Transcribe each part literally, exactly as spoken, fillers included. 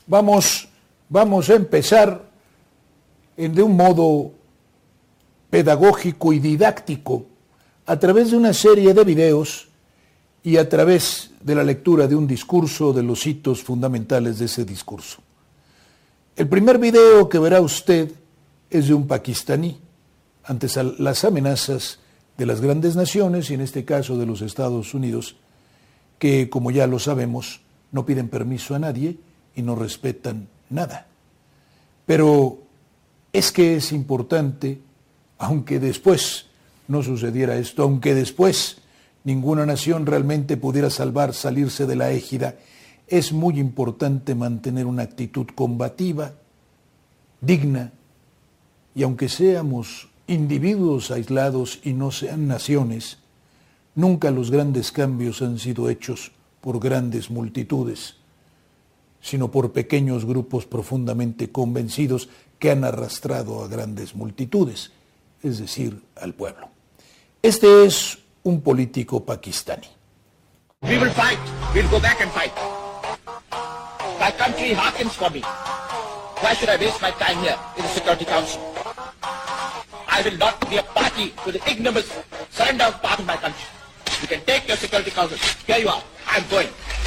Vamos, vamos a empezar en, de un modo pedagógico y didáctico a través de una serie de videos y a través de la lectura de un discurso, de los hitos fundamentales de ese discurso. El primer video que verá usted es de un pakistaní ante las amenazas de las grandes naciones, y en este caso de los Estados Unidos, que, como ya lo sabemos, no piden permiso a nadie y no respetan nada. Pero es que es importante, aunque después no sucediera esto, aunque después ninguna nación realmente pudiera salvar, salirse de la égida, es muy importante mantener una actitud combativa, digna, y aunque seamos individuos aislados y no sean naciones, nunca los grandes cambios han sido hechos por grandes multitudes, sino por pequeños grupos profundamente convencidos que han arrastrado a grandes multitudes, es decir, al pueblo. Este es un político pakistaní. We will fight. We'll go back and fight. My country hearkens for me. Why should I waste my time here in the Security Council? I will not be a party to the ignominious surrender of part of my country. You can take your Security Council. Here you are. I'm going.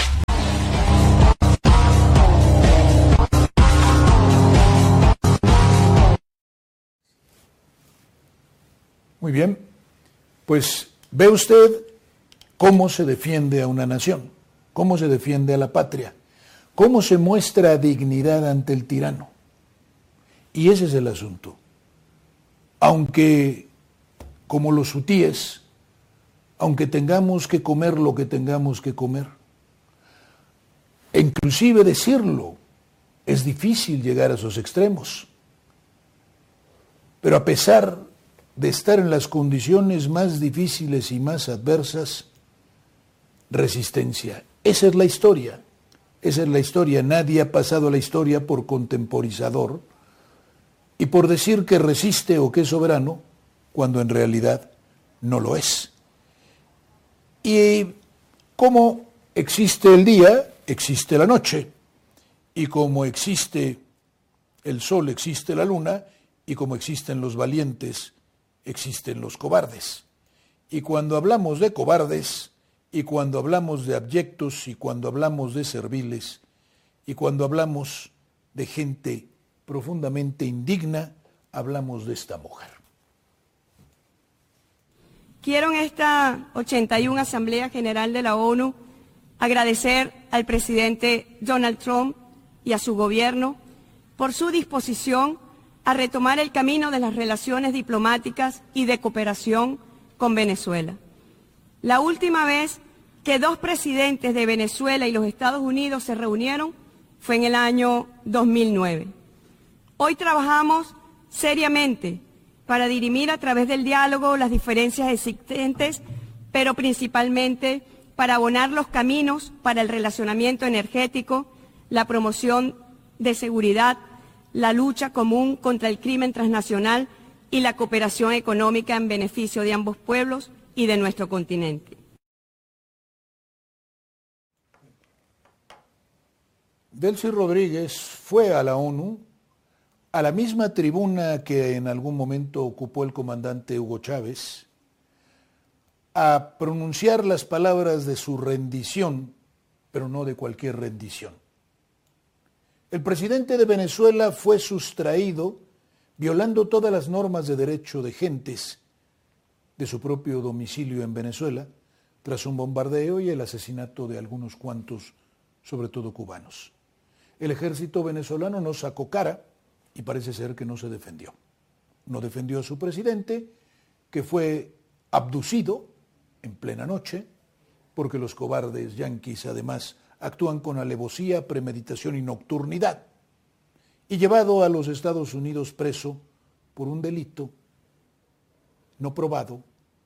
Muy bien, pues ve usted cómo se defiende a una nación, cómo se defiende a la patria, cómo se muestra dignidad ante el tirano. Y ese es el asunto. Aunque, como los hutíes, aunque tengamos que comer lo que tengamos que comer, e inclusive decirlo, es difícil llegar a esos extremos. Pero a pesar de estar en las condiciones más difíciles y más adversas, resistencia. Esa es la historia, esa es la historia. Nadie ha pasado la historia por contemporizador y por decir que resiste o que es soberano, cuando en realidad no lo es. Y como existe el día, existe la noche, y como existe el sol, existe la luna, y como existen los valientes, existen los cobardes. Y cuando hablamos de cobardes, y cuando hablamos de abyectos, y cuando hablamos de serviles, y cuando hablamos de gente profundamente indigna, hablamos de esta mujer. Quiero en esta ochenta y una Asamblea General de la ONU agradecer al presidente Donald Trump y a su gobierno por su disposición a retomar el camino de las relaciones diplomáticas y de cooperación con Venezuela. La última vez que dos presidentes de Venezuela y los Estados Unidos se reunieron fue en el año dos mil nueve. Hoy trabajamos seriamente para dirimir a través del diálogo las diferencias existentes, pero principalmente para abonar los caminos para el relacionamiento energético, la promoción de seguridad, la lucha común contra el crimen transnacional y la cooperación económica en beneficio de ambos pueblos y de nuestro continente. Delcy Rodríguez fue a la ONU, a la misma tribuna que en algún momento ocupó el comandante Hugo Chávez, a pronunciar las palabras de su rendición, pero no de cualquier rendición. El presidente de Venezuela fue sustraído, violando todas las normas de derecho de gentes, de su propio domicilio en Venezuela, tras un bombardeo y el asesinato de algunos cuantos, sobre todo cubanos. El ejército venezolano no sacó cara y parece ser que no se defendió. No defendió a su presidente, que fue abducido en plena noche, porque los cobardes yanquis además actúan con alevosía, premeditación y nocturnidad, y llevado a los Estados Unidos preso por un delito no probado,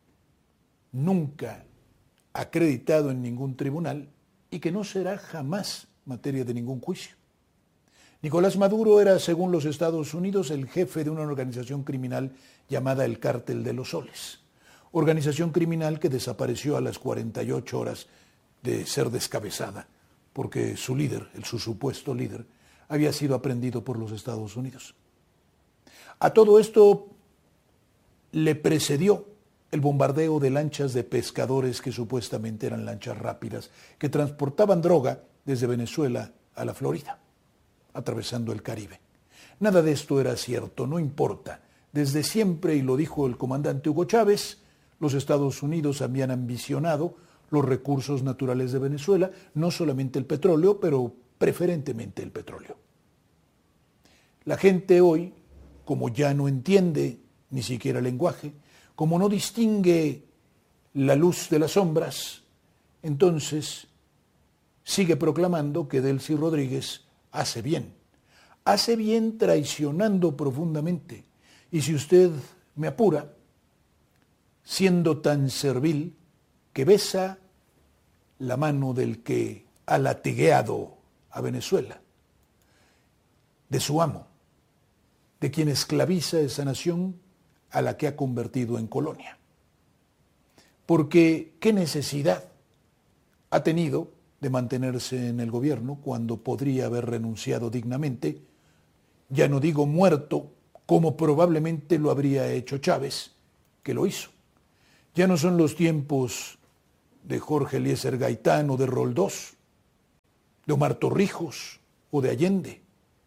nunca acreditado en ningún tribunal y que no será jamás materia de ningún juicio. Nicolás Maduro era, según los Estados Unidos, el jefe de una organización criminal llamada el Cártel de los Soles, organización criminal que desapareció a las cuarenta y ocho horas de ser descabezada, porque su líder, el su supuesto líder, había sido aprendido por los Estados Unidos. A todo esto le precedió el bombardeo de lanchas de pescadores que supuestamente eran lanchas rápidas, que transportaban droga desde Venezuela a la Florida, atravesando el Caribe. Nada de esto era cierto, no importa. Desde siempre, y lo dijo el comandante Hugo Chávez, los Estados Unidos habían ambicionado los recursos naturales de Venezuela, no solamente el petróleo, pero preferentemente el petróleo. La gente hoy, como ya no entiende ni siquiera el lenguaje, como no distingue la luz de las sombras, entonces sigue proclamando que Delcy Rodríguez hace bien. Hace bien traicionando profundamente. Y si usted me apura, siendo tan servil que besa la mano del que ha latigueado a Venezuela, de su amo, de quien esclaviza esa nación a la que ha convertido en colonia. Porque ¿qué necesidad ha tenido de mantenerse en el gobierno cuando podría haber renunciado dignamente? Ya no digo muerto, como probablemente lo habría hecho Chávez, que lo hizo. Ya no son los tiempos de Jorge Eliezer Gaitán o de Roldós, de Omar Torrijos o de Allende,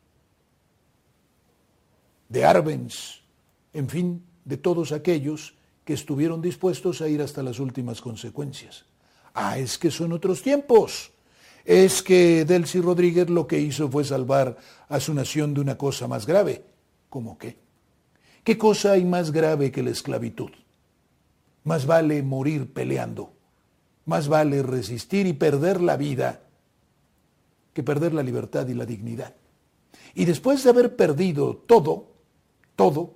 de Arbenz, en fin, de todos aquellos que estuvieron dispuestos a ir hasta las últimas consecuencias. Ah, es que son otros tiempos. Es que Delcy Rodríguez lo que hizo fue salvar a su nación de una cosa más grave. ¿Cómo qué? ¿Qué cosa hay más grave que la esclavitud? Más vale morir peleando, más vale resistir y perder la vida que perder la libertad y la dignidad. Y después de haber perdido todo, todo,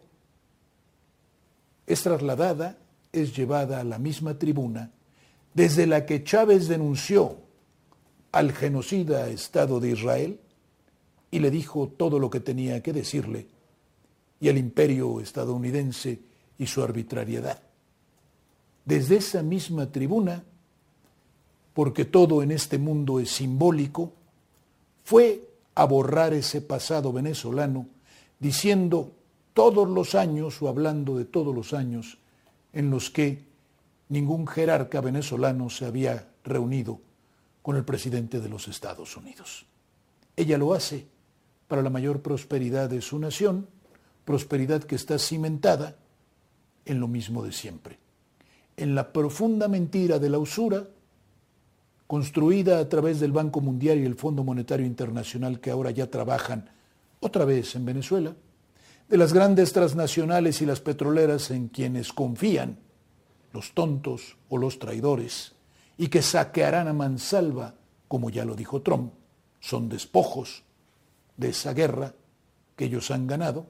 es trasladada, es llevada a la misma tribuna desde la que Chávez denunció al genocida Estado de Israel y le dijo todo lo que tenía que decirle, y al imperio estadounidense y su arbitrariedad. Desde esa misma tribuna, porque todo en este mundo es simbólico, fue a borrar ese pasado venezolano diciendo todos los años o hablando de todos los años en los que ningún jerarca venezolano se había reunido con el presidente de los Estados Unidos. Ella lo hace para la mayor prosperidad de su nación, prosperidad que está cimentada en lo mismo de siempre, en la profunda mentira de la usura construida a través del Banco Mundial y el Fondo Monetario Internacional que ahora ya trabajan otra vez en Venezuela, de las grandes transnacionales y las petroleras en quienes confían los tontos o los traidores y que saquearán a mansalva, como ya lo dijo Trump, son despojos de esa guerra que ellos han ganado,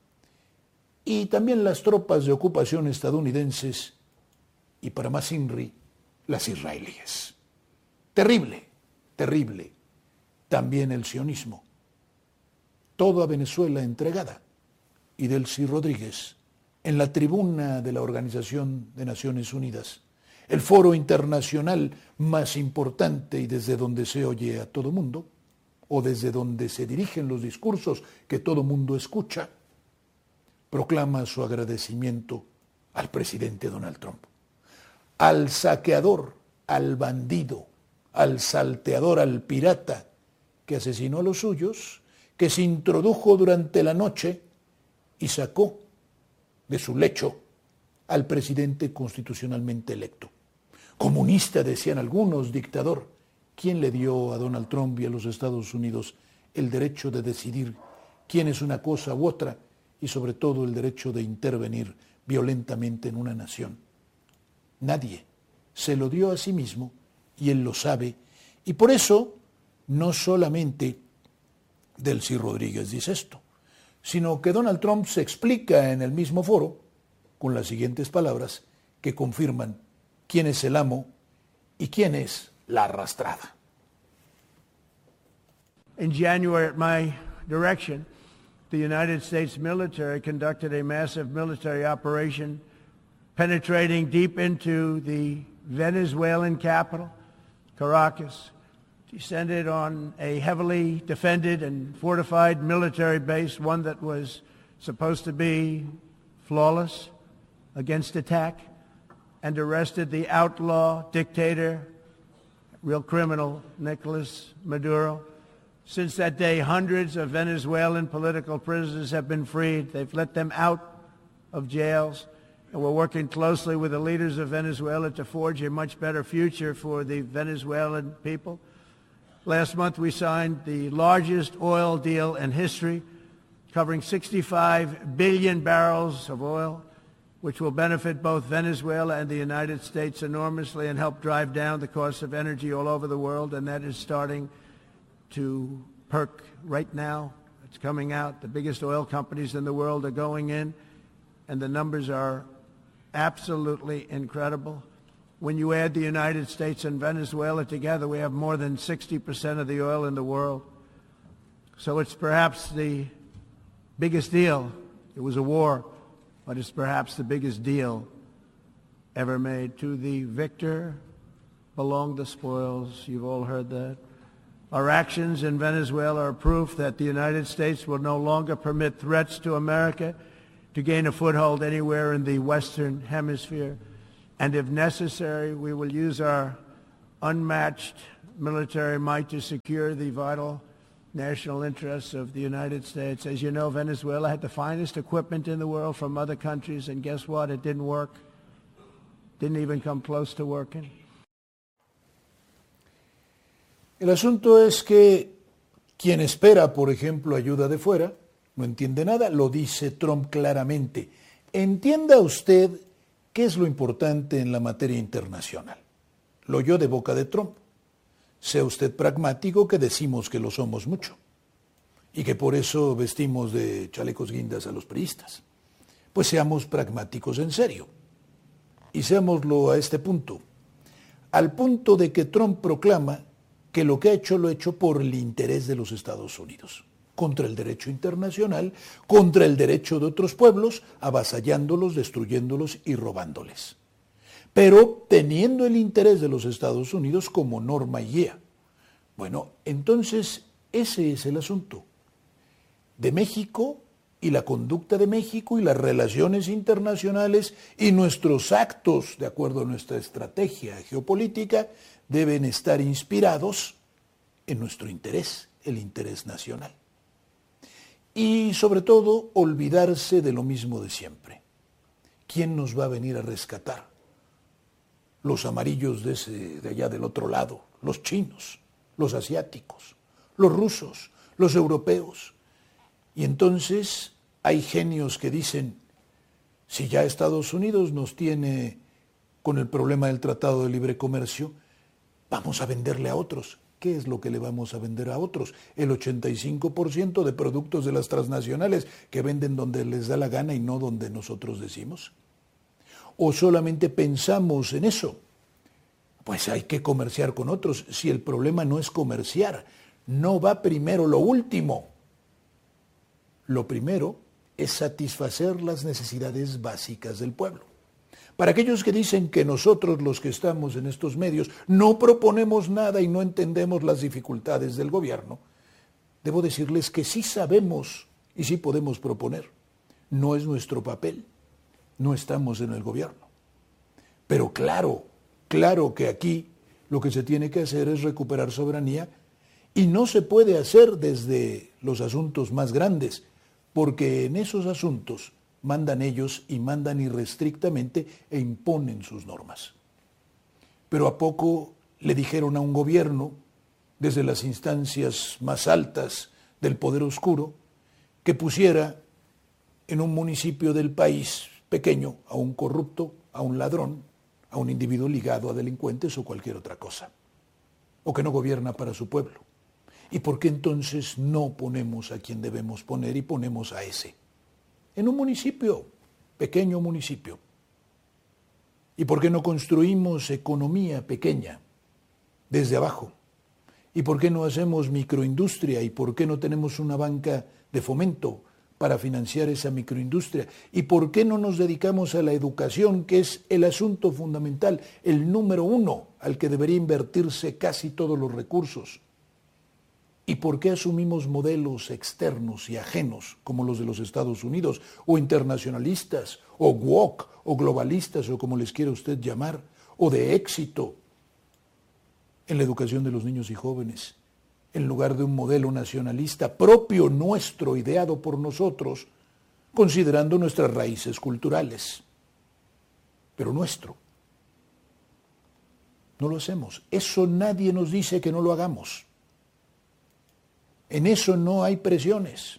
y también las tropas de ocupación estadounidenses y, para más inri, las israelíes. Terrible, terrible. También el sionismo. Toda Venezuela entregada. Y Delcy Rodríguez, en la tribuna de la Organización de Naciones Unidas, el foro internacional más importante y desde donde se oye a todo mundo, o desde donde se dirigen los discursos que todo mundo escucha, proclama su agradecimiento al presidente Donald Trump, al saqueador, al bandido, al salteador, al pirata que asesinó a los suyos, que se introdujo durante la noche y sacó de su lecho al presidente constitucionalmente electo. Comunista, decían algunos, dictador. ¿Quién le dio a Donald Trump y a los Estados Unidos el derecho de decidir quién es una cosa u otra y sobre todo el derecho de intervenir violentamente en una nación? Nadie. Se lo dio a sí mismo y él lo sabe. Y por eso no solamente Delcy Rodríguez dice esto, sino que Donald Trump se explica en el mismo foro con las siguientes palabras que confirman quién es el amo y quién es la arrastrada. In January, at my direction, the United States military conducted a massive military operation penetrating deep into the Venezuelan capital, Caracas, descended on a heavily defended and fortified military base, one that was supposed to be flawless against attack, and arrested the outlaw dictator, real criminal, Nicolas Maduro. Since that day, hundreds of Venezuelan political prisoners have been freed. They've let them out of jails. And we're working closely with the leaders of Venezuela to forge a much better future for the Venezuelan people. Last month, we signed the largest oil deal in history, covering sixty-five billion barrels of oil, which will benefit both Venezuela and the United States enormously and help drive down the cost of energy all over the world. And that is starting to perk right now. It's coming out. The biggest oil companies in the world are going in, and the numbers are absolutely incredible. When you add the United States and Venezuela together, we have more than sixty percent of the oil in the world. So it's perhaps the biggest deal. It was a war, but it's perhaps the biggest deal ever made. To the victor belong the spoils. You've all heard that. Our actions in Venezuela are proof that the United States will no longer permit threats to America to gain a foothold anywhere in the Western Hemisphere. And if necessary, we will use our unmatched military might to secure the vital national interests of the United States. As you know, Venezuela had the finest equipment in the world from other countries, and guess what? It didn't work. Didn't even come close to working. El asunto es que quien espera, por ejemplo, ayuda de fuera, no entiende nada, lo dice Trump claramente. Entienda usted qué es lo importante en la materia internacional. Lo oyó de boca de Trump. Sea usted pragmático, que decimos que lo somos mucho y que por eso vestimos de chalecos guindas a los priistas. Pues seamos pragmáticos en serio y seámoslo a este punto, al punto de que Trump proclama que lo que ha hecho lo ha hecho por el interés de los Estados Unidos, contra el derecho internacional, contra el derecho de otros pueblos, avasallándolos, destruyéndolos y robándoles. Pero teniendo el interés de los Estados Unidos como norma y guía. Bueno, entonces ese es el asunto de México y la conducta de México y las relaciones internacionales y nuestros actos, de acuerdo a nuestra estrategia geopolítica, deben estar inspirados en nuestro interés, el interés nacional. Y sobre todo, olvidarse de lo mismo de siempre. ¿Quién nos va a venir a rescatar? Los amarillos de, ese, de allá del otro lado, los chinos, los asiáticos, los rusos, los europeos. Y entonces hay genios que dicen, si ya Estados Unidos nos tiene con el problema del Tratado de Libre Comercio, vamos a venderle a otros. ¿Qué es lo que le vamos a vender a otros? El ochenta y cinco por ciento de productos de las transnacionales que venden donde les da la gana y no donde nosotros decimos. ¿O solamente pensamos en eso? Pues hay que comerciar con otros. Si el problema no es comerciar, no va primero lo último. Lo primero es satisfacer las necesidades básicas del pueblo. Para aquellos que dicen que nosotros, los que estamos en estos medios, no proponemos nada y no entendemos las dificultades del gobierno, debo decirles que sí sabemos y sí podemos proponer. No es nuestro papel, no estamos en el gobierno. Pero claro, claro que aquí lo que se tiene que hacer es recuperar soberanía y no se puede hacer desde los asuntos más grandes, porque en esos asuntos mandan ellos y mandan irrestrictamente e imponen sus normas. Pero ¿a poco le dijeron a un gobierno, desde las instancias más altas del poder oscuro, que pusiera en un municipio del país pequeño a un corrupto, a un ladrón, a un individuo ligado a delincuentes o cualquier otra cosa? ¿O que no gobierna para su pueblo? ¿Y por qué entonces no ponemos a quien debemos poner y ponemos a ese? En un municipio, pequeño municipio. ¿Y por qué no construimos economía pequeña desde abajo? ¿Y por qué no hacemos microindustria? ¿Y por qué no tenemos una banca de fomento para financiar esa microindustria? ¿Y por qué no nos dedicamos a la educación, que es el asunto fundamental, el número uno al que debería invertirse casi todos los recursos? ¿Y por qué asumimos modelos externos y ajenos, como los de los Estados Unidos, o internacionalistas, o woke, o globalistas, o como les quiera usted llamar, o de éxito en la educación de los niños y jóvenes, en lugar de un modelo nacionalista propio nuestro, ideado por nosotros, considerando nuestras raíces culturales, pero nuestro? No lo hacemos. Eso nadie nos dice que no lo hagamos. En eso no hay presiones.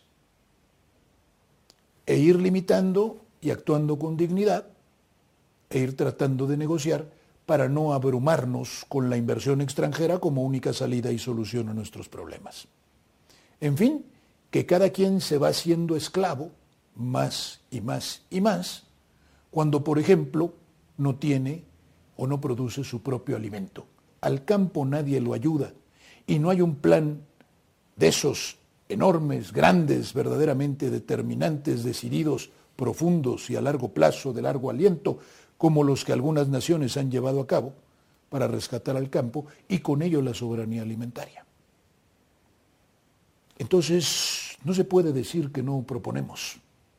E ir limitando y actuando con dignidad, e ir tratando de negociar para no abrumarnos con la inversión extranjera como única salida y solución a nuestros problemas. En fin, que cada quien se va haciendo esclavo más y más y más cuando, por ejemplo, no tiene o no produce su propio alimento. Al campo nadie lo ayuda y no hay un plan de esos enormes, grandes, verdaderamente determinantes, decididos, profundos y a largo plazo, de largo aliento, como los que algunas naciones han llevado a cabo para rescatar al campo y con ello la soberanía alimentaria. Entonces, no se puede decir que no proponemos.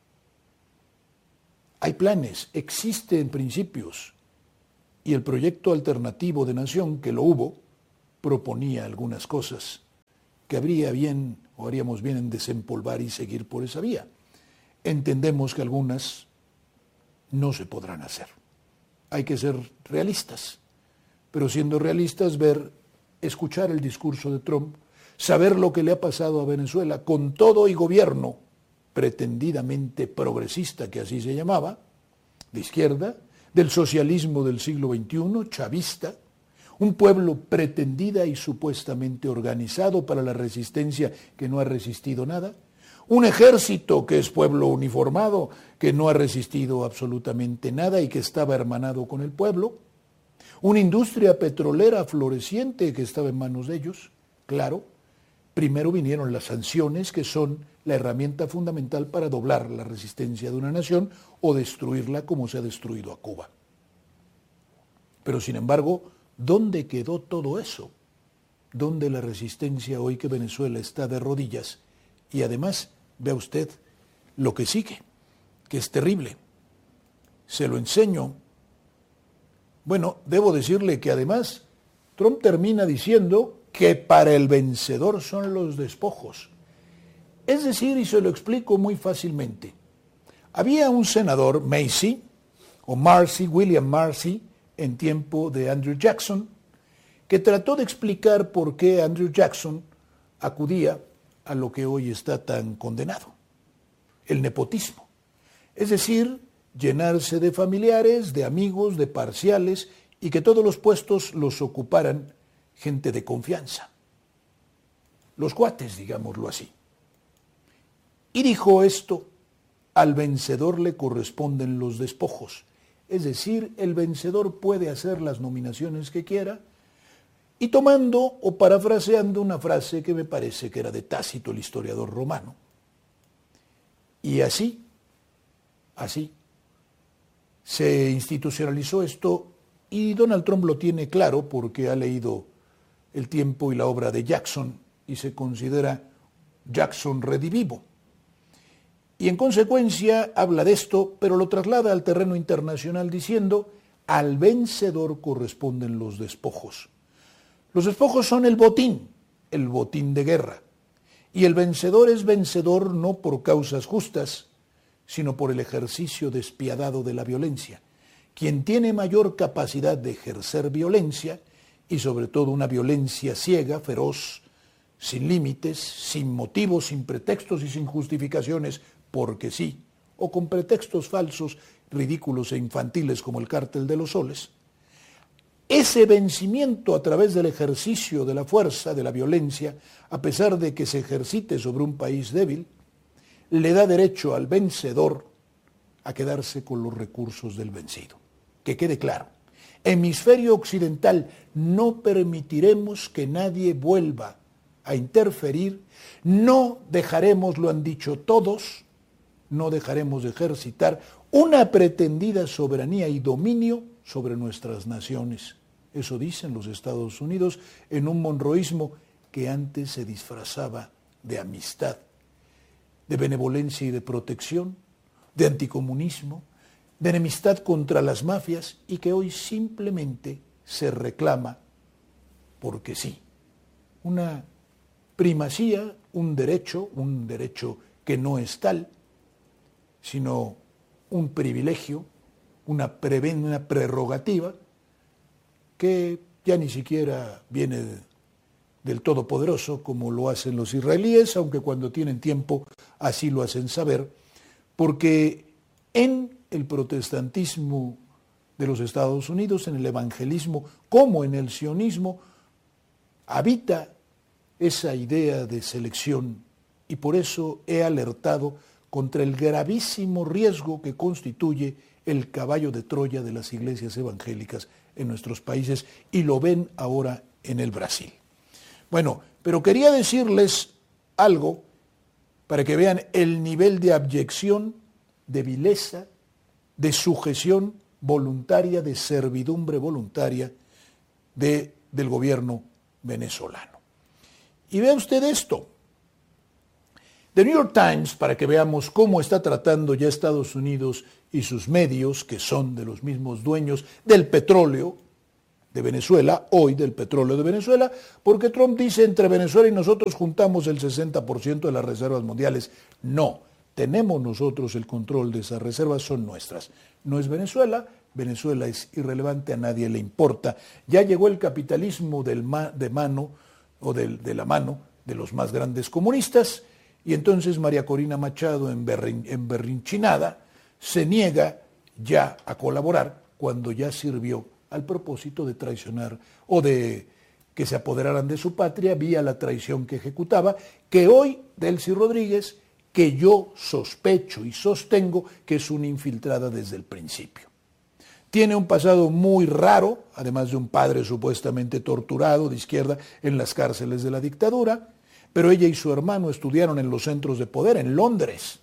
Hay planes, existen principios, y el proyecto alternativo de nación, que lo hubo, proponía algunas cosas que habría bien o haríamos bien en desempolvar y seguir por esa vía. Entendemos que algunas no se podrán hacer. Hay que ser realistas, pero siendo realistas, ver, escuchar el discurso de Trump, saber lo que le ha pasado a Venezuela con todo y gobierno pretendidamente progresista, que así se llamaba, de izquierda, del socialismo del siglo veintiuno, chavista, un pueblo pretendida y supuestamente organizado para la resistencia que no ha resistido nada, un ejército que es pueblo uniformado, que no ha resistido absolutamente nada y que estaba hermanado con el pueblo, una industria petrolera floreciente que estaba en manos de ellos, claro. Primero vinieron las sanciones, que son la herramienta fundamental para doblar la resistencia de una nación o destruirla como se ha destruido a Cuba. Pero sin embargo, ¿dónde quedó todo eso? ¿Dónde la resistencia hoy que Venezuela está de rodillas? Y además, vea usted lo que sigue, que es terrible. Se lo enseño. Bueno, debo decirle que además Trump termina diciendo que para el vencedor son los despojos. Es decir, y se lo explico muy fácilmente, había un senador, Macy, o Marcy, William Marcy, en tiempo de Andrew Jackson, que trató de explicar por qué Andrew Jackson acudía a lo que hoy está tan condenado, el nepotismo. Es decir, llenarse de familiares, de amigos, de parciales, y que todos los puestos los ocuparan gente de confianza. Los cuates, digámoslo así. Y dijo esto: al vencedor le corresponden los despojos. Es decir, el vencedor puede hacer las nominaciones que quiera, y tomando o parafraseando una frase que me parece que era de Tácito, el historiador romano. Y así, así, se institucionalizó esto, y Donald Trump lo tiene claro porque ha leído El tiempo y la obra de Jackson y se considera Jackson redivivo. Y en consecuencia habla de esto, pero lo traslada al terreno internacional diciendo: al vencedor corresponden los despojos. Los despojos son el botín, el botín de guerra. Y el vencedor es vencedor no por causas justas, sino por el ejercicio despiadado de la violencia. Quien tiene mayor capacidad de ejercer violencia, y sobre todo una violencia ciega, feroz, sin límites, sin motivos, sin pretextos y sin justificaciones, porque sí, o con pretextos falsos, ridículos e infantiles como el cártel de los soles, ese vencimiento a través del ejercicio de la fuerza, de la violencia, a pesar de que se ejercite sobre un país débil, le da derecho al vencedor a quedarse con los recursos del vencido. Que quede claro, hemisferio occidental, no permitiremos que nadie vuelva a interferir, no dejaremos, lo han dicho todos, no dejaremos de ejercitar una pretendida soberanía y dominio sobre nuestras naciones. Eso dicen los Estados Unidos en un monroísmo que antes se disfrazaba de amistad, de benevolencia y de protección, de anticomunismo, de enemistad contra las mafias y que hoy simplemente se reclama porque sí. Una primacía, un derecho, un derecho que no es tal, sino un privilegio, una, pre- una prerrogativa que ya ni siquiera viene de, del Todopoderoso como lo hacen los israelíes, aunque cuando tienen tiempo así lo hacen saber, porque en el protestantismo de los Estados Unidos, en el evangelismo como en el sionismo, habita esa idea de selección y por eso he alertado contra el gravísimo riesgo que constituye el caballo de Troya de las iglesias evangélicas en nuestros países y lo ven ahora en el Brasil. Bueno, pero quería decirles algo para que vean el nivel de abyección, de vileza, de sujeción voluntaria, de servidumbre voluntaria de, del gobierno venezolano. Y vea usted esto. The New York Times, para que veamos cómo está tratando ya Estados Unidos y sus medios, que son de los mismos dueños del petróleo de Venezuela, hoy del petróleo de Venezuela, porque Trump dice entre Venezuela y nosotros juntamos el sesenta por ciento de las reservas mundiales. No, tenemos nosotros el control de esas reservas, son nuestras. No es Venezuela, Venezuela es irrelevante, a nadie le importa. Ya llegó el capitalismo del ma, de mano, o del, de la mano de los más grandes comunistas, y entonces María Corina Machado, emberrin, emberrinchinada, se niega ya a colaborar cuando ya sirvió al propósito de traicionar o de que se apoderaran de su patria vía la traición que ejecutaba, que hoy Delcy Rodríguez, que yo sospecho y sostengo que es una infiltrada desde el principio. Tiene un pasado muy raro, además de un padre supuestamente torturado de izquierda en las cárceles de la dictadura, pero ella y su hermano estudiaron en los centros de poder en Londres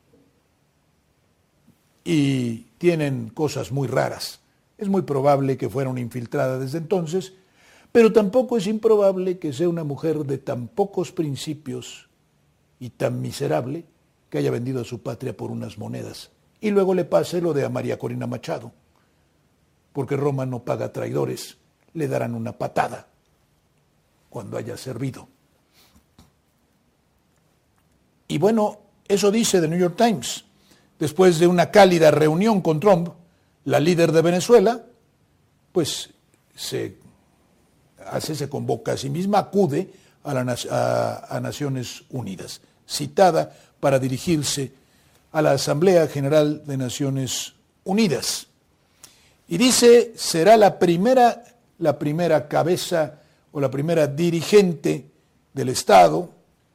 y tienen cosas muy raras. Es muy probable que fuera una infiltrada desde entonces, pero tampoco es improbable que sea una mujer de tan pocos principios y tan miserable que haya vendido a su patria por unas monedas. Y luego le pase lo de a María Corina Machado, porque Roma no paga traidores, le darán una patada cuando haya servido. Y bueno, eso dice The New York Times. Después de una cálida reunión con Trump, la líder de Venezuela, pues se hace, se convoca a sí misma, acude a, la, a, a Naciones Unidas, citada para dirigirse a la Asamblea General de Naciones Unidas. Y dice, será la primera, la primera cabeza o la primera dirigente del Estado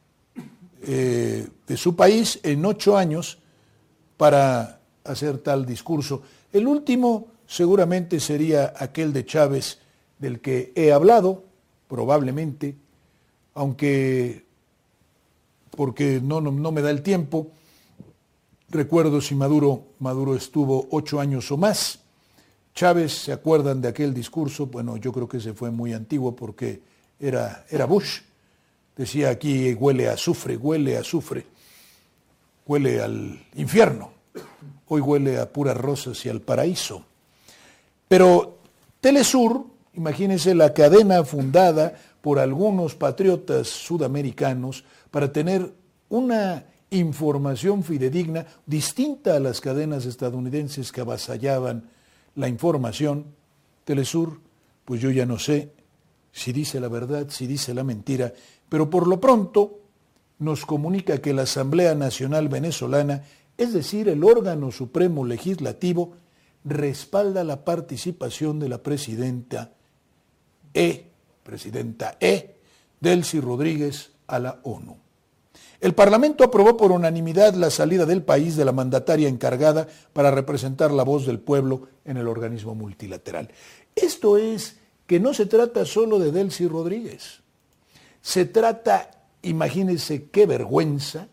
eh, de su país en ocho años para hacer tal discurso. El último seguramente sería aquel de Chávez del que he hablado, probablemente, aunque porque no, no, no me da el tiempo. Recuerdo si Maduro, Maduro estuvo ocho años o más. Chávez, ¿se acuerdan de aquel discurso? Bueno, yo creo que ese fue muy antiguo porque era, era Bush. Decía aquí, huele a azufre, huele a azufre, huele al infierno. Hoy huele a puras rosas y al paraíso. Pero Telesur, imagínense la cadena fundada por algunos patriotas sudamericanos para tener una información fidedigna distinta a las cadenas estadounidenses que avasallaban la información. Telesur, pues yo ya no sé si dice la verdad, si dice la mentira, pero por lo pronto nos comunica que la Asamblea Nacional Venezolana, es decir, el órgano supremo legislativo, respalda la participación de la presidenta E, presidenta E, Delcy Rodríguez a la ONU. El Parlamento aprobó por unanimidad la salida del país de la mandataria encargada para representar la voz del pueblo en el organismo multilateral. Esto es que no se trata solo de Delcy Rodríguez. Se trata, imagínense qué vergüenza,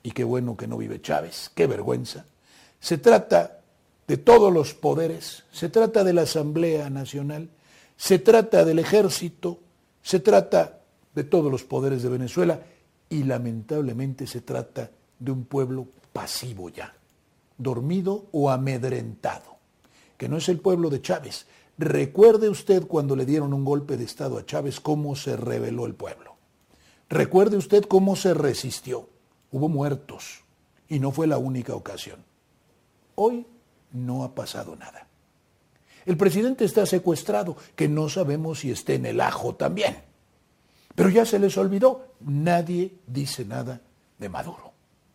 y qué bueno que no vive Chávez, qué vergüenza. Se trata de todos los poderes, se trata de la Asamblea Nacional, se trata del Ejército, se trata de todos los poderes de Venezuela y lamentablemente se trata de un pueblo pasivo ya, dormido o amedrentado, que no es el pueblo de Chávez. Recuerde usted cuando le dieron un golpe de Estado a Chávez cómo se rebeló el pueblo. Recuerde usted cómo se resistió. Hubo muertos y no fue la única ocasión. Hoy no ha pasado nada. El presidente está secuestrado, que no sabemos si esté en el ajo también. Pero ya se les olvidó, nadie dice nada de Maduro.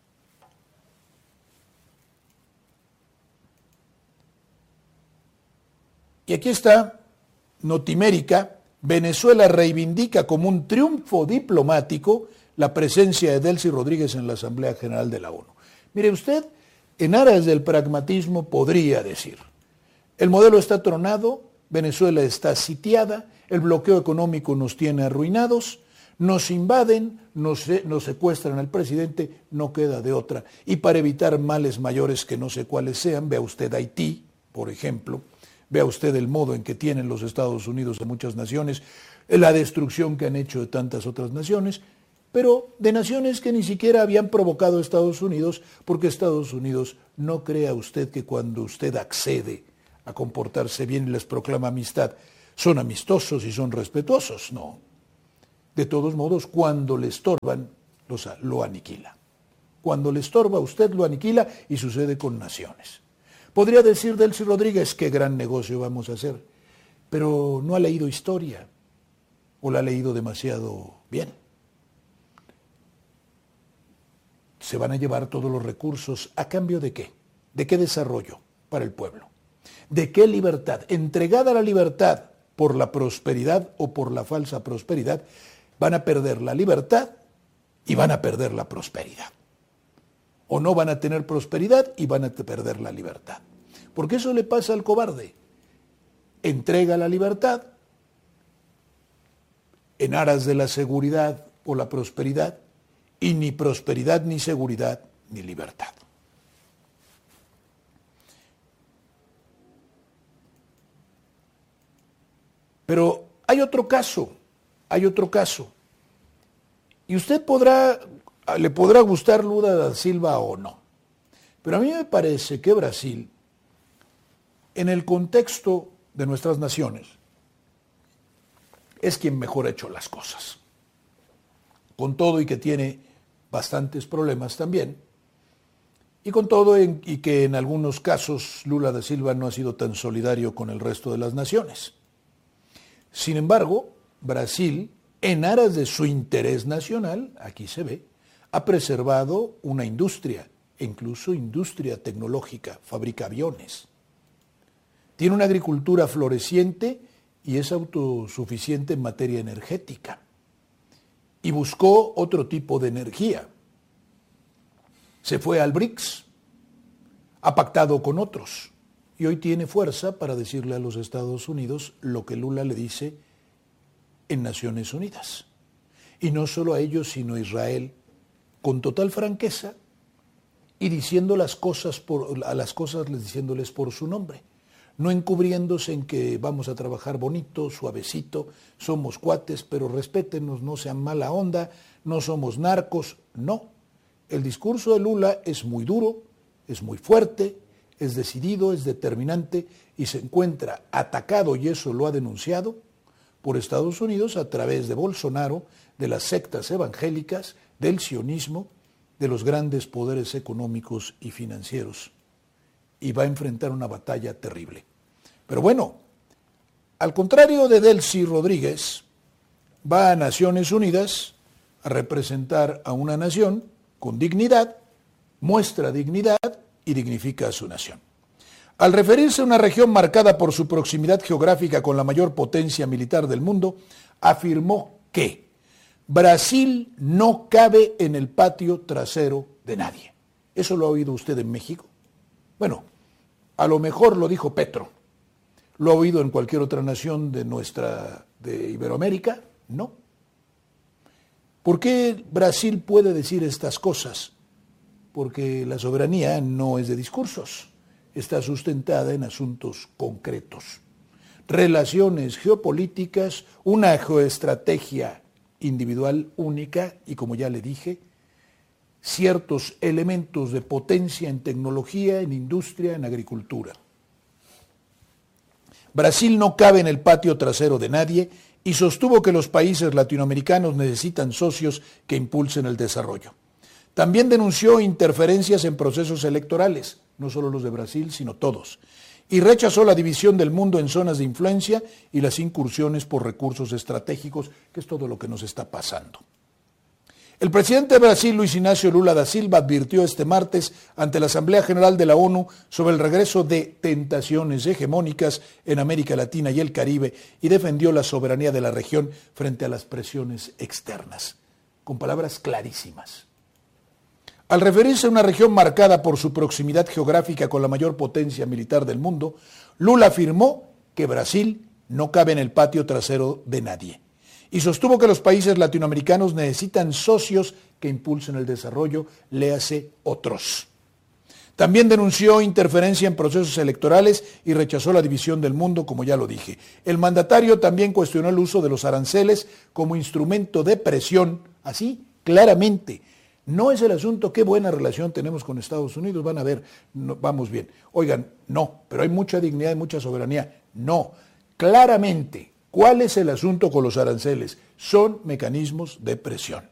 Y aquí está, Notimérica, Venezuela reivindica como un triunfo diplomático la presencia de Delcy Rodríguez en la Asamblea General de la ONU. Mire usted, en aras del pragmatismo podría decir, el modelo está tronado, Venezuela está sitiada, el bloqueo económico nos tiene arruinados, nos invaden, nos, nos secuestran al presidente, no queda de otra. Y para evitar males mayores que no sé cuáles sean, vea usted Haití, por ejemplo, vea usted el modo en que tienen los Estados Unidos a muchas naciones, la destrucción que han hecho de tantas otras naciones, pero de naciones que ni siquiera habían provocado a Estados Unidos, porque Estados Unidos no crea usted que cuando usted accede a comportarse bien y les proclama amistad, son amistosos y son respetuosos, no. De todos modos, cuando le estorban, los, lo aniquila. Cuando le estorba, usted lo aniquila y sucede con naciones. Podría decir Delcy Rodríguez, qué gran negocio vamos a hacer, pero no ha leído historia o la ha leído demasiado bien. Se van a llevar todos los recursos, ¿a cambio de qué? ¿De qué desarrollo para el pueblo? ¿De qué libertad? Entregada la libertad por la prosperidad o por la falsa prosperidad, van a perder la libertad y van a perder la prosperidad. O no van a tener prosperidad y van a perder la libertad. Porque eso le pasa al cobarde. Entrega la libertad en aras de la seguridad o la prosperidad, y ni prosperidad, ni seguridad, ni libertad. Pero hay otro caso, hay otro caso. Y usted podrá, le podrá gustar Lula da Silva o no. Pero a mí me parece que Brasil, en el contexto de nuestras naciones, es quien mejor ha hecho las cosas. Con todo y que tiene bastantes problemas también, y con todo en, y que en algunos casos Lula da Silva no ha sido tan solidario con el resto de las naciones. Sin embargo, Brasil, en aras de su interés nacional, aquí se ve, ha preservado una industria, incluso industria tecnológica, fabrica aviones. Tiene una agricultura floreciente y es autosuficiente en materia energética. Y buscó otro tipo de energía. Se fue al BRICS, ha pactado con otros y hoy tiene fuerza para decirle a los Estados Unidos lo que Lula le dice en Naciones Unidas. Y no solo a ellos, sino a Israel, con total franqueza y diciendo las cosas por, a las cosas diciéndoles por su nombre. No encubriéndose en que vamos a trabajar bonito, suavecito, somos cuates, pero respétenos, no sean mala onda, no somos narcos, no. El discurso de Lula es muy duro, es muy fuerte, es decidido, es determinante y se encuentra atacado, y eso lo ha denunciado, por Estados Unidos a través de Bolsonaro, de las sectas evangélicas, del sionismo, de los grandes poderes económicos y financieros. Y va a enfrentar una batalla terrible. Pero bueno, al contrario de Delcy Rodríguez, va a Naciones Unidas a representar a una nación con dignidad, muestra dignidad y dignifica a su nación. Al referirse a una región marcada por su proximidad geográfica con la mayor potencia militar del mundo, afirmó que Brasil no cabe en el patio trasero de nadie. ¿Eso lo ha oído usted en México? Bueno, a lo mejor lo dijo Petro. ¿Lo ha oído en cualquier otra nación de nuestra, de Iberoamérica? No. ¿Por qué Brasil puede decir estas cosas? porque la soberanía no es de discursos, está sustentada en asuntos concretos. Relaciones geopolíticas, una geoestrategia individual única y, como ya le dije, ciertos elementos de potencia en tecnología, en industria, en agricultura. Brasil no cabe en el patio trasero de nadie y sostuvo que los países latinoamericanos necesitan socios que impulsen el desarrollo. También denunció interferencias en procesos electorales, no solo los de Brasil, sino todos, y rechazó la división del mundo en zonas de influencia y las incursiones por recursos estratégicos, que es todo lo que nos está pasando. El presidente de Brasil, Luis Ignacio Lula da Silva, advirtió este martes ante la Asamblea General de la ONU sobre el regreso de tentaciones hegemónicas en América Latina y el Caribe y defendió la soberanía de la región frente a las presiones externas, con palabras clarísimas. Al referirse a una región marcada por su proximidad geográfica con la mayor potencia militar del mundo, Lula afirmó que Brasil no cabe en el patio trasero de nadie y sostuvo que los países latinoamericanos necesitan socios que impulsen el desarrollo, léase otros. También denunció interferencia en procesos electorales y rechazó la división del mundo, como ya lo dije. El mandatario también cuestionó el uso de los aranceles como instrumento de presión, así claramente. No es el asunto qué buena relación tenemos con Estados Unidos, van a ver, no, vamos bien. Oigan, no, pero hay mucha dignidad y mucha soberanía. No, claramente, ¿cuál es el asunto con los aranceles? Son mecanismos de presión.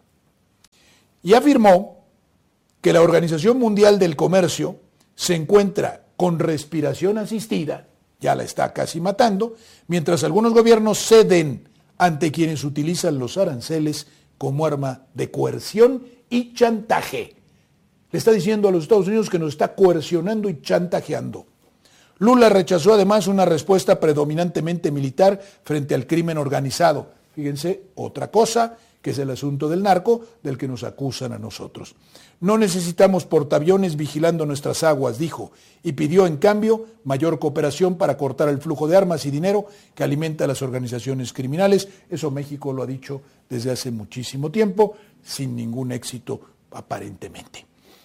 Y afirmó que la Organización Mundial del Comercio se encuentra con respiración asistida, ya la está casi matando, mientras algunos gobiernos ceden ante quienes utilizan los aranceles como arma de coerción y chantaje. Le está diciendo a los Estados Unidos que nos está coercionando y chantajeando. Lula rechazó además una respuesta predominantemente militar frente al crimen organizado. Fíjense, otra cosa, que es el asunto del narco, del que nos acusan a nosotros. No necesitamos portaaviones vigilando nuestras aguas, dijo, y pidió en cambio mayor cooperación para cortar el flujo de armas y dinero que alimenta a las organizaciones criminales. Eso México lo ha dicho desde hace muchísimo tiempo, sin ningún éxito aparentemente.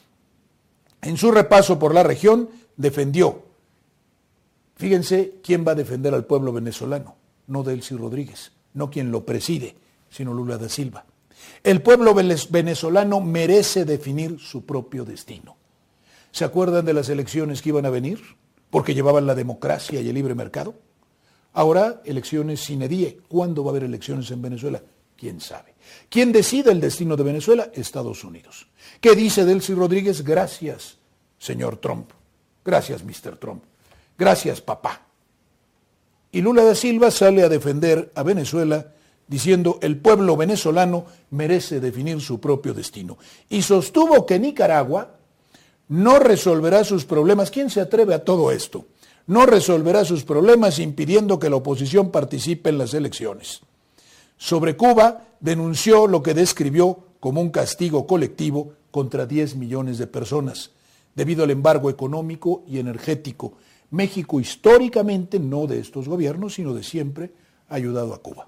En su repaso por la región, defendió, fíjense quién va a defender al pueblo venezolano, no Delcy Rodríguez, no quien lo preside, sino Lula da Silva. El pueblo venezolano merece definir su propio destino. ¿Se acuerdan de las elecciones que iban a venir? Porque llevaban la democracia y el libre mercado. Ahora, elecciones sine die. ¿Cuándo va a haber elecciones en Venezuela? ¿Quién sabe? ¿Quién decide el destino de Venezuela? Estados Unidos. ¿Qué dice Delcy Rodríguez? Gracias, señor Trump. Gracias, mister Trump. Gracias, papá. Y Lula da Silva sale a defender a Venezuela diciendo el pueblo venezolano merece definir su propio destino. Y sostuvo que Nicaragua no resolverá sus problemas. ¿Quién se atreve a todo esto? No resolverá sus problemas impidiendo que la oposición participe en las elecciones. Sobre Cuba, denunció lo que describió como un castigo colectivo contra diez millones de personas, debido al embargo económico y energético. México históricamente, no de estos gobiernos, sino de siempre, ha ayudado a Cuba.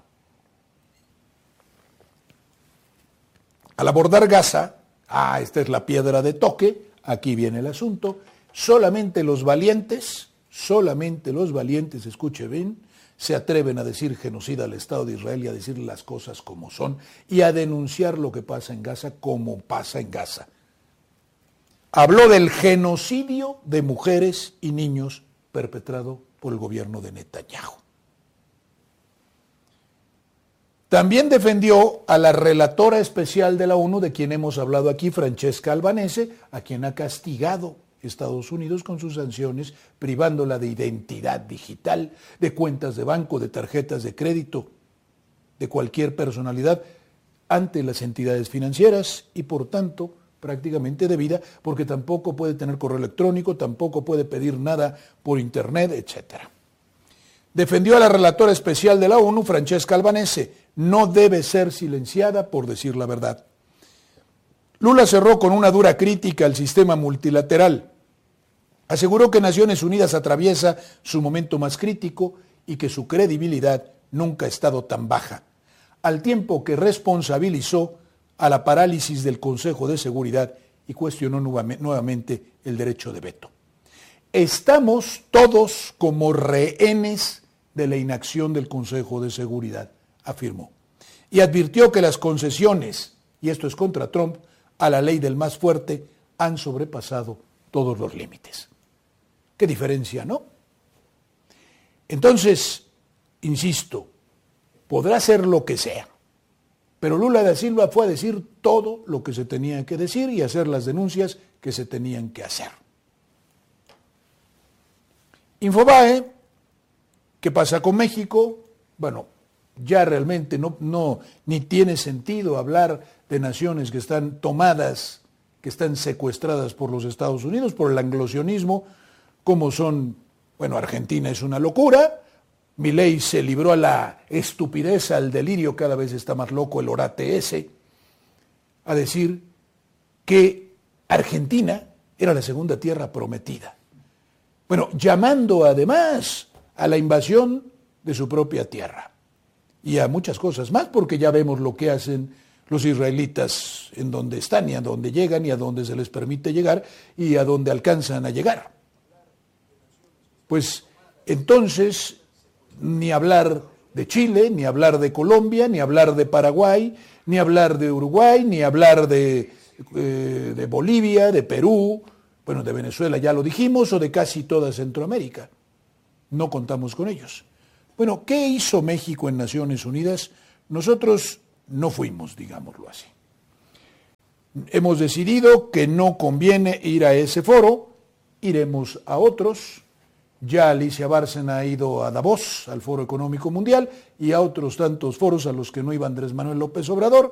Al abordar Gaza, ah, esta es la piedra de toque, aquí viene el asunto, solamente los valientes, solamente los valientes, escuche bien, se atreven a decir genocida al Estado de Israel y a decir las cosas como son y a denunciar lo que pasa en Gaza como pasa en Gaza. Habló del genocidio de mujeres y niños perpetrado por el gobierno de Netanyahu. También defendió a la relatora especial de la ONU, de quien hemos hablado aquí, Francesca Albanese, a quien ha castigado Estados Unidos con sus sanciones, privándola de identidad digital, de cuentas de banco, de tarjetas de crédito, de cualquier personalidad ante las entidades financieras y por tanto prácticamente de vida, porque tampoco puede tener correo electrónico, tampoco puede pedir nada por internet, etcétera. Defendió a la relatora especial de la ONU, Francesca Albanese, no debe ser silenciada por decir la verdad. Lula cerró con una dura crítica al sistema multilateral. Aseguró que Naciones Unidas atraviesa su momento más crítico y que su credibilidad nunca ha estado tan baja, al tiempo que responsabilizó a la parálisis del Consejo de Seguridad y cuestionó nuevamente el derecho de veto. Estamos todos como rehenes de la inacción del Consejo de Seguridad, afirmó. Y advirtió que las concesiones, y esto es contra Trump, a la ley del más fuerte han sobrepasado todos los límites. ¿Qué diferencia, no? Entonces, insisto, podrá ser lo que sea, pero Lula da Silva fue a decir todo lo que se tenía que decir y hacer las denuncias que se tenían que hacer. Infobae, ¿qué pasa con México? Bueno, ya realmente no, no, ni tiene sentido hablar de naciones que están tomadas, que están secuestradas por los Estados Unidos, por el anglosionismo, como son, bueno, Argentina es una locura, Milei se libró a la estupidez, al delirio, cada vez está más loco el orate ese, a decir que Argentina era la segunda tierra prometida. Bueno, llamando además a la invasión de su propia tierra y a muchas cosas más, porque ya vemos lo que hacen los israelitas en donde están y a dónde llegan y a dónde se les permite llegar y a dónde alcanzan a llegar. Pues entonces, ni hablar de Chile, ni hablar de Colombia, ni hablar de Paraguay, ni hablar de Uruguay, ni hablar de, eh, de Bolivia, de Perú, bueno, de Venezuela ya lo dijimos, o de casi toda Centroamérica. No contamos con ellos. Bueno, ¿qué hizo México en Naciones Unidas? Nosotros no fuimos, digámoslo así. Hemos decidido que no conviene ir a ese foro, iremos a otros. Ya Alicia Bárcena ha ido a Davos, al Foro Económico Mundial, y a otros tantos foros a los que no iba Andrés Manuel López Obrador.